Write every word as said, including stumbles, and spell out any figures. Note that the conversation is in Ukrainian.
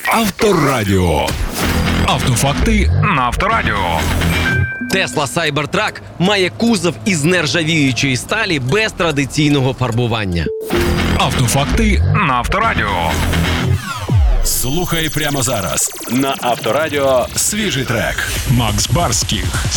Авторадіо. Автофакти на Авторадіо. Tesla Cybertruck має кузов із нержавіючої сталі без традиційного фарбування. Автофакти на Авторадіо. Слухай прямо зараз на Авторадіо свіжий трек. Макс Барських.